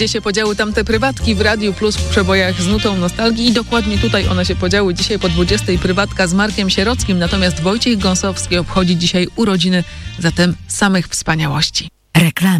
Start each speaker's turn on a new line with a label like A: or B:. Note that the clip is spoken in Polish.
A: Gdzie się podziały tamte prywatki w Radiu Plus w przebojach z nutą nostalgii i dokładnie tutaj one się podziały. Dzisiaj po 20 prywatka z Markiem Sierockim, natomiast Wojciech Gąsowski obchodzi dzisiaj urodziny, zatem samych wspaniałości.
B: Reklama.